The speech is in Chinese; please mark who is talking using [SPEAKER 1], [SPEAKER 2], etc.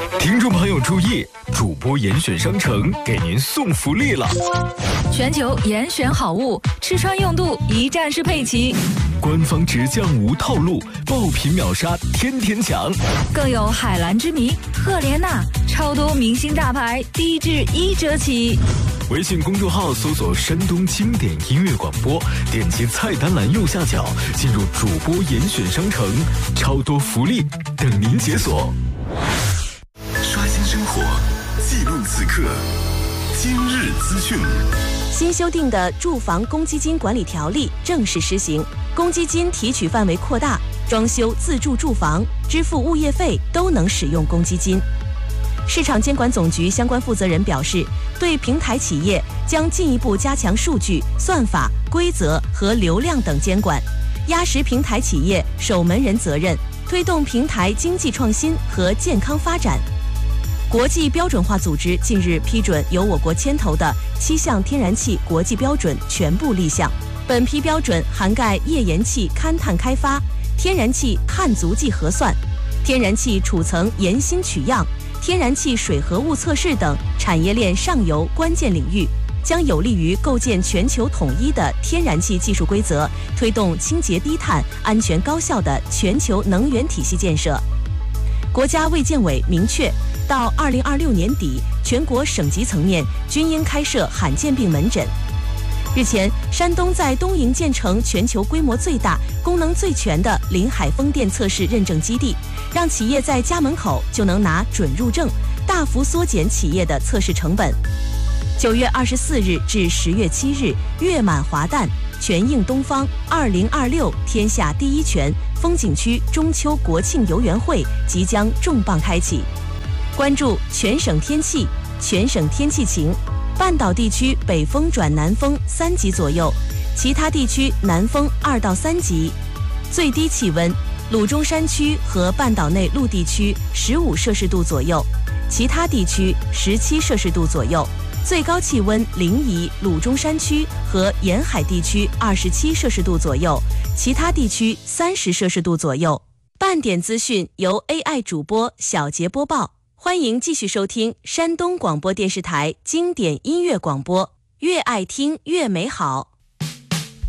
[SPEAKER 1] 听众朋友注意，主播严选商城给您送福利了！
[SPEAKER 2] 全球严选好物，吃穿用度一站式配齐。
[SPEAKER 1] 官方直降无套路，爆品秒杀，天天抢。
[SPEAKER 2] 更有海蓝之谜、赫莲娜，超多明星大牌，低至1折起。
[SPEAKER 1] 微信公众号搜索山东经典音乐广播，点击菜单栏右下角进入主播严选商城，超多福利等您解锁。
[SPEAKER 3] 刷新生活，记录此刻，今日资讯。
[SPEAKER 4] 新修订的住房公积金管理条例正式施行，公积金提取范围扩大，装修自住住房、支付物业费都能使用公积金。市场监管总局相关负责人表示，对平台企业将进一步加强数据、算法、规则和流量等监管，压实平台企业守门人责任，推动平台经济创新和健康发展。国际标准化组织近日批准由我国牵头的7项天然气国际标准全部立项。本批标准涵盖页岩气勘探开发、天然气碳足迹核算、天然气储层岩芯取样、天然气水合物测试等产业链上游关键领域，将有利于构建全球统一的天然气技术规则，推动清洁低碳、安全高效的全球能源体系建设。国家卫健委明确，到2026年底，全国省级层面均应开设罕见病门诊。日前，山东在东营建成全球规模最大、功能最全的临海风电测试认证基地，让企业在家门口就能拿准入证，大幅缩减企业的测试成本。9月24日至10月7日，月满华诞，全映东方2026天下第一泉风景区中秋国庆游园会即将重磅开启。关注全省天气，全省天气晴。半岛地区北风转南风3级左右，其他地区南风2到3级。最低气温，鲁中山区和半岛内陆地区15摄氏度左右，其他地区17摄氏度左右。最高气温临沂、鲁中山区和沿海地区27摄氏度左右，其他地区30摄氏度左右。半点资讯由 AI 主播小杰播报。欢迎继续收听山东广播电视台经典音乐广播，越爱听越美好。